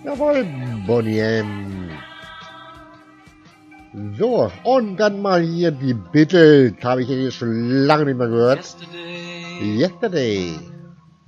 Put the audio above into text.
Jawohl, Bonnie. So, und dann mal hier die Beatles. Habe ich ja hier schon lange nicht mehr gehört. Yesterday.